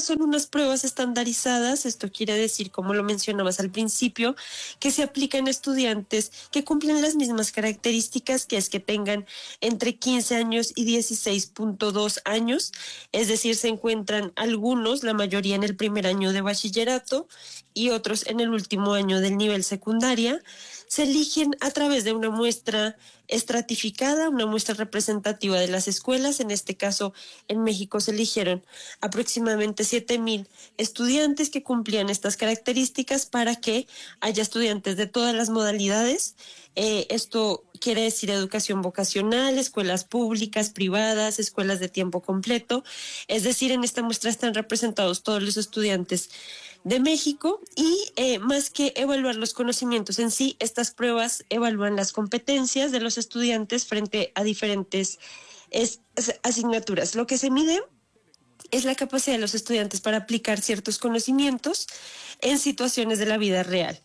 son unas pruebas estandarizadas, esto quiere decir, como lo mencionabas al principio, que se aplican a estudiantes que cumplen las mismas características, que es que tengan entre 15 años y 16.2 años, es decir, se encuentran algunos, la mayoría en el primer año de bachillerato y otros en el último año del nivel secundaria. Se eligen a través de una muestra estratificada, una muestra representativa de las escuelas. En este caso, en México se eligieron aproximadamente 7,000 estudiantes que cumplían estas características para que haya estudiantes de todas las modalidades. Esto quiere decir educación vocacional, escuelas públicas, privadas, escuelas de tiempo completo. Es decir, en esta muestra están representados todos los estudiantes de México y más que evaluar los conocimientos en sí, estas pruebas evalúan las competencias de los estudiantes frente a diferentes asignaturas. Lo que se mide es la capacidad de los estudiantes para aplicar ciertos conocimientos en situaciones de la vida real.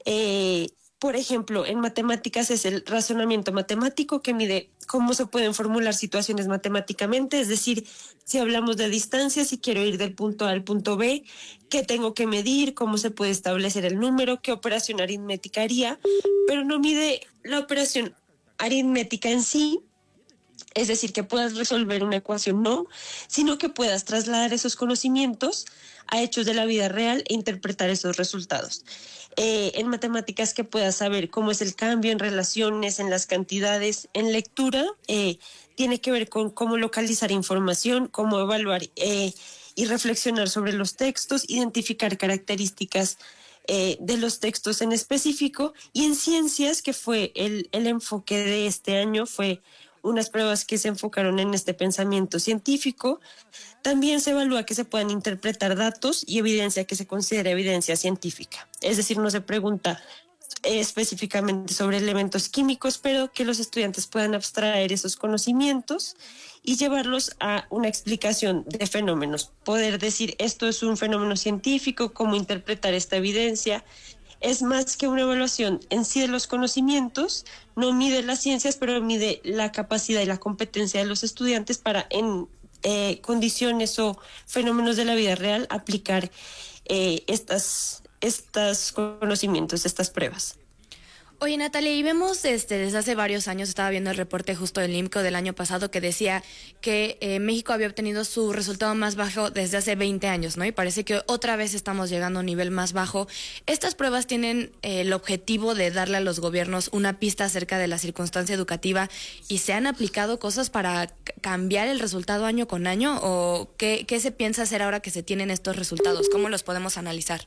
Por ejemplo, en matemáticas es el razonamiento matemático que mide cómo se pueden formular situaciones matemáticamente, es decir, si hablamos de distancia, si quiero ir del punto A al punto B, qué tengo que medir, cómo se puede establecer el número, qué operación aritmética haría, pero no mide la operación aritmética en sí, es decir, que puedas resolver una ecuación, no, sino que puedas trasladar esos conocimientos a hechos de la vida real e interpretar esos resultados. En matemáticas que puedas saber cómo es el cambio en relaciones, en las cantidades, en lectura, tiene que ver con cómo localizar información, cómo evaluar y reflexionar sobre los textos, identificar características de los textos en específico. Y en ciencias, que fue el enfoque de este año, fue unas pruebas que se enfocaron en este pensamiento científico. También se evalúa que se puedan interpretar datos y evidencia que se considera evidencia científica. Es decir, no se pregunta específicamente sobre elementos químicos, pero que los estudiantes puedan abstraer esos conocimientos y llevarlos a una explicación de fenómenos. Poder decir, esto es un fenómeno científico, cómo interpretar esta evidencia. Es más que una evaluación en sí de los conocimientos, no mide las ciencias, pero mide la capacidad y la competencia de los estudiantes para en condiciones o fenómenos de la vida real aplicar estos conocimientos, estas pruebas. Oye, Natalia, y vemos desde hace varios años, estaba viendo el reporte justo del IMCO del año pasado que decía que México había obtenido su resultado más bajo desde hace 20 años, ¿no? Y parece que otra vez estamos llegando a un nivel más bajo. Estas pruebas tienen el objetivo de darle a los gobiernos una pista acerca de la circunstancia educativa, y ¿se han aplicado cosas para cambiar el resultado año con año? ¿O qué se piensa hacer ahora que se tienen estos resultados? ¿Cómo los podemos analizar?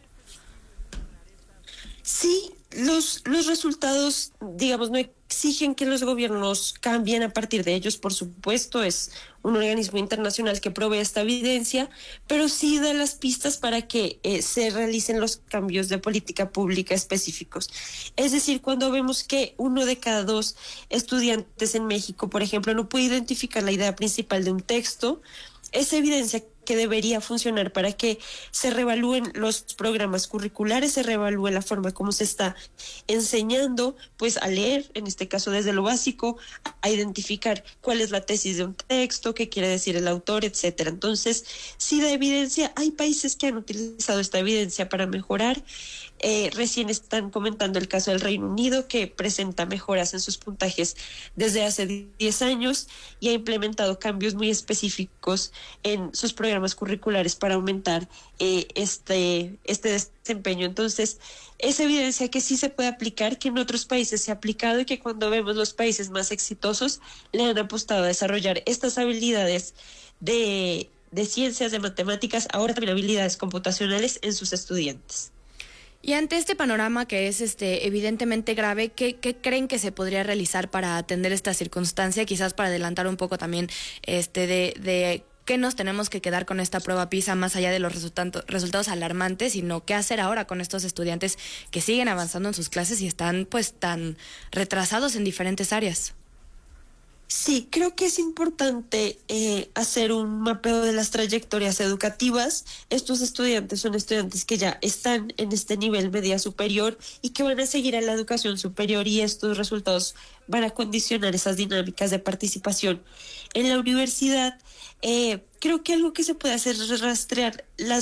Sí, los resultados, digamos, no exigen que los gobiernos cambien a partir de ellos, por supuesto, es un organismo internacional que provee esta evidencia, pero sí da las pistas para que se realicen los cambios de política pública específicos. Es decir, cuando vemos que 1 de cada 2 estudiantes en México, por ejemplo, no puede identificar la idea principal de un texto, es evidencia que debería funcionar para que se reevalúen los programas curriculares, se reevalúe la forma como se está enseñando, pues a leer, en este caso desde lo básico, a identificar cuál es la tesis de un texto, qué quiere decir el autor, etcétera. Entonces, sí da evidencia, hay países que han utilizado esta evidencia para mejorar. Recién están comentando el caso del Reino Unido, que presenta mejoras en sus puntajes desde hace 10 años y ha implementado cambios muy específicos en sus programas curriculares para aumentar este desempeño. Entonces, es evidencia que sí se puede aplicar, que en otros países se ha aplicado y que cuando vemos los países más exitosos le han apostado a desarrollar estas habilidades de ciencias, de matemáticas, ahora también habilidades computacionales en sus estudiantes. Y ante este panorama que es evidentemente grave, ¿qué creen que se podría realizar para atender esta circunstancia? Quizás para adelantar un poco también de qué nos tenemos que quedar con esta prueba PISA, más allá de los resultados alarmantes, sino qué hacer ahora con estos estudiantes que siguen avanzando en sus clases y están pues tan retrasados en diferentes áreas. Sí, creo que es importante hacer un mapeo de las trayectorias educativas. Estos estudiantes son estudiantes que ya están en este nivel media superior y que van a seguir a la educación superior, y estos resultados van a condicionar esas dinámicas de participación en la universidad. Creo que algo que se puede hacer es rastrear las